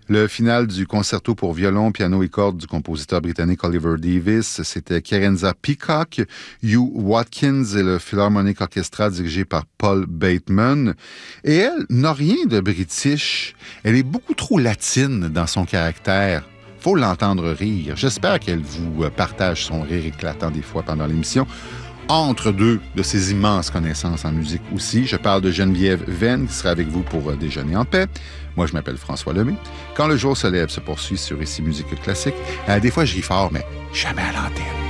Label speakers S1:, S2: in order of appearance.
S1: Le final du concerto pour violon, piano et cordes du compositeur britannique Oliver Davies, c'était Kerenza Peacock, Hugh Watkins et le Philharmonic Orchestra dirigé par Paul Bateman. Et elle n'a rien de british. Elle est beaucoup trop latine dans son caractère. Faut l'entendre rire. J'espère qu'elle vous partage son rire éclatant des fois pendant l'émission. Entre deux de ses immenses connaissances en musique aussi. Je parle de Geneviève Venn qui sera avec vous pour déjeuner en paix. Moi, je m'appelle François Lemay. Quand le jour se lève se poursuit sur Ici Musique Classique. Des fois, je ris fort, mais jamais à l'antenne.